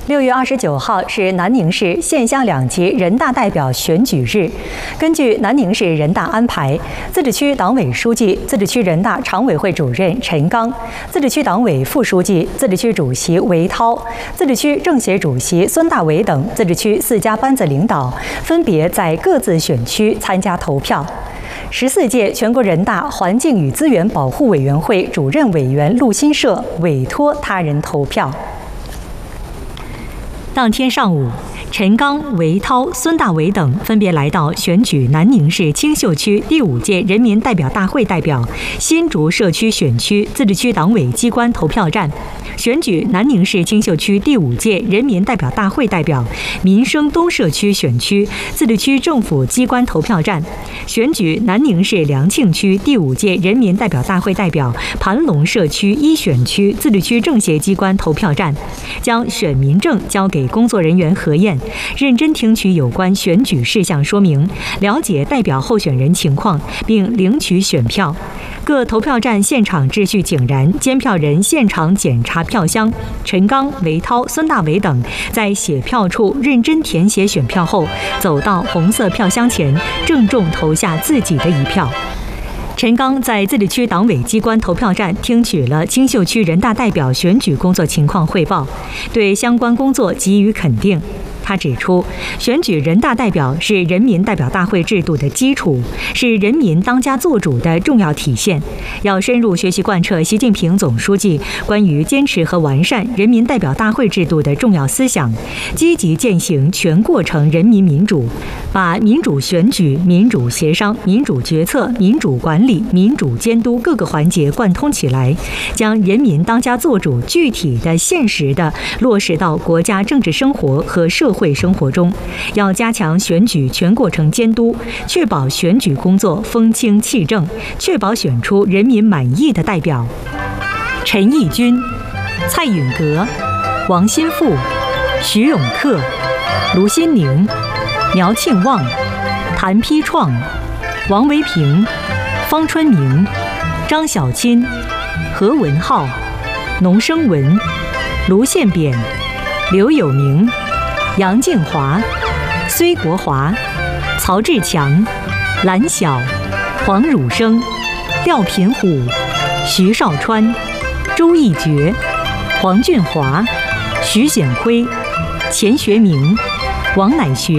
6月29号是南宁市县乡两级人大代表选举日。根据南宁市人大安排，自治区党委书记、自治区人大常委会主任陈刚、自治区党委副书记、自治区主席韦涛、自治区政协主席孙大伟等自治区4家班子领导，分别在各自选区参加投票。14届全国人大环境与资源保护委员会主任委员陆新社委托他人投票。当天上午，陈刚、韦涛、孙大伟等分别来到选举南宁市青秀区第5届人民代表大会代表新竹社区选区自治区党委机关投票站，选举南宁市青秀区第5届人民代表大会代表民生东社区选区自治区政府机关投票站，选举南宁市良庆区第5届人民代表大会代表盘龙社区1选区自治区政协机关投票站，将选民证交给工作人员核验，认真听取有关选举事项说明，了解代表候选人情况，并领取选票。各投票站现场秩序井然，监票人现场检查票箱。陈刚、韦涛、孙大伟等在写票处认真填写选票后，走到红色票箱前，郑重投下自己的一票。陈刚在自治区党委机关投票站听取了青秀区人大代表选举工作情况汇报，对相关工作给予肯定。他指出，选举人大代表是人民代表大会制度的基础，是人民当家作主的重要体现。要深入学习贯彻习近平总书记关于坚持和完善人民代表大会制度的重要思想，积极践行全过程人民民主，把民主选举、民主协商、民主决策、民主管理、民主监督各个环节贯通起来，将人民当家作主具体的、现实的落实到国家政治生活和社会生活中。要加强选举全过程监督，确保选举工作风清气正，确保选出人民满意的代表。陈义军、蔡允格、王新富、徐永克、卢新宁、苗庆旺、谭丕创、王维平、方春明、张小钦、何文浩、农生文、卢宪扁、刘有明、杨静华、崔国华、曹志强、蓝晓、黄汝生、廖品虎、徐绍川、周义觉、黄俊华、徐显辉、钱学明、王乃学、